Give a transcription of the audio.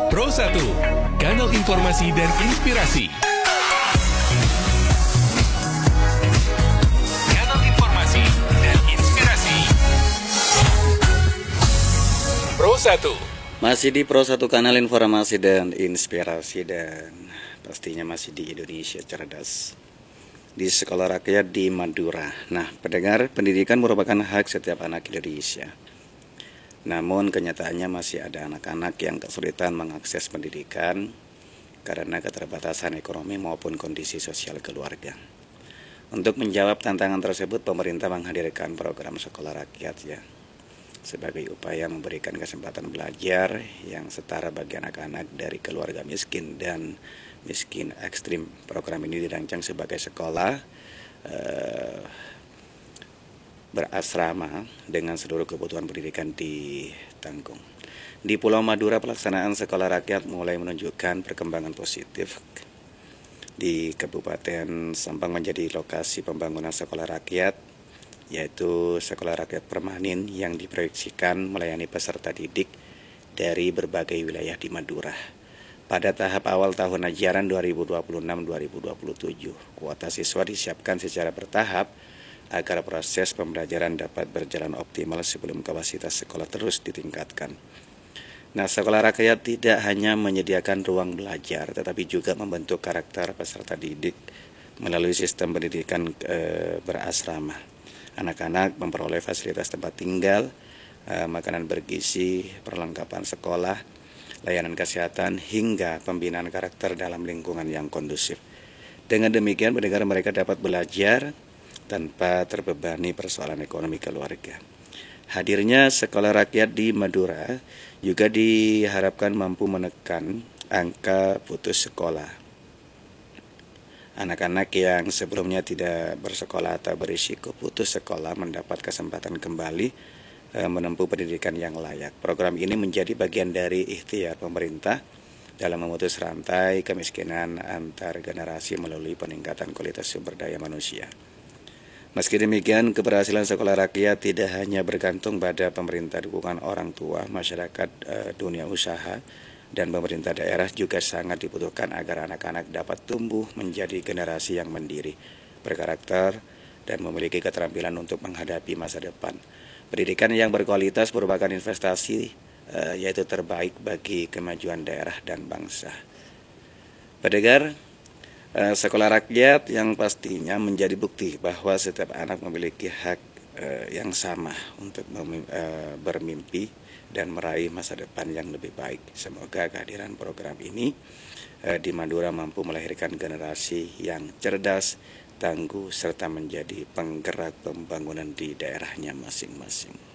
Pro 1, kanal informasi dan inspirasi. Kanal informasi dan inspirasi. Pro 1. Masih di Pro 1, kanal informasi dan inspirasi, dan pastinya masih di Indonesia Cerdas, di sekolah rakyat di Madura. Nah, pendengar, pendidikan merupakan hak setiap anak Indonesia. Namun kenyataannya masih ada anak-anak yang kesulitan mengakses pendidikan karena keterbatasan ekonomi maupun kondisi sosial keluarga. Untuk menjawab tantangan tersebut, pemerintah menghadirkan program sekolah rakyat ya, sebagai upaya memberikan kesempatan belajar yang setara bagi anak-anak dari keluarga miskin dan miskin ekstrim. Program ini dirancang sebagai sekolah berasrama dengan seluruh kebutuhan pendidikan ditanggung. Di Pulau Madura, pelaksanaan sekolah rakyat mulai menunjukkan perkembangan positif. Di Kabupaten Sampang menjadi lokasi pembangunan sekolah rakyat, yaitu sekolah rakyat permanen yang diproyeksikan melayani peserta didik dari berbagai wilayah di Madura. Pada tahap awal tahun ajaran 2026-2027, kuota siswa disiapkan secara bertahap agar proses pembelajaran dapat berjalan optimal sebelum kapasitas sekolah terus ditingkatkan. Nah, sekolah rakyat tidak hanya menyediakan ruang belajar, tetapi juga membentuk karakter peserta didik melalui sistem pendidikan berasrama. Anak-anak memperoleh fasilitas tempat tinggal, makanan bergizi, perlengkapan sekolah, layanan kesehatan, hingga pembinaan karakter dalam lingkungan yang kondusif. Dengan demikian, pendengar, mereka dapat belajar tanpa terbebani persoalan ekonomi keluarga. Hadirnya sekolah rakyat di Madura juga diharapkan mampu menekan angka putus sekolah. Anak-anak yang sebelumnya tidak bersekolah atau berisiko putus sekolah mendapat kesempatan kembali menempuh pendidikan yang layak. Program ini menjadi bagian dari ikhtiar pemerintah dalam memutus rantai kemiskinan antar generasi melalui peningkatan kualitas sumber daya manusia. Meski demikian, keberhasilan sekolah rakyat tidak hanya bergantung pada pemerintah, dukungan orang tua, masyarakat, dunia usaha, dan pemerintah daerah juga sangat dibutuhkan agar anak-anak dapat tumbuh menjadi generasi yang mandiri, berkarakter, dan memiliki keterampilan untuk menghadapi masa depan. Pendidikan yang berkualitas merupakan investasi yaitu terbaik bagi kemajuan daerah dan bangsa. Pendengar, sekolah rakyat yang pastinya menjadi bukti bahwa setiap anak memiliki hak yang sama untuk bermimpi dan meraih masa depan yang lebih baik. Semoga kehadiran program ini di Madura mampu melahirkan generasi yang cerdas, tangguh, serta menjadi penggerak pembangunan di daerahnya masing-masing.